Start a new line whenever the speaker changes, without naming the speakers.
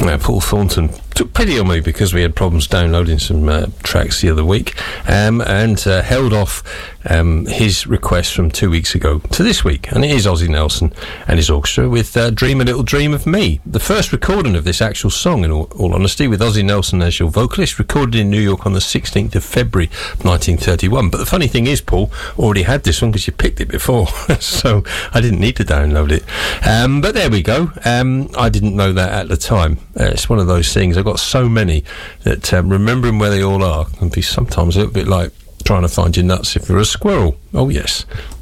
Paul Thornton took pity on me because we had problems downloading some tracks the other week, and held off his request from 2 weeks ago to this week, and it is Ozzie Nelson and his orchestra with Dream a Little Dream of Me, the first recording of this actual song, in all honesty, with Ozzie Nelson as your vocalist, recorded in New York on the 16th of February 1931. But the funny thing is, Paul already had this one because you picked it before, so I didn't need to download it. But there we go. I didn't know that at the time. It's one of those things. I've got so many that remembering where they all are can be sometimes a little bit like trying to find your nuts if you're a squirrel. Oh yes,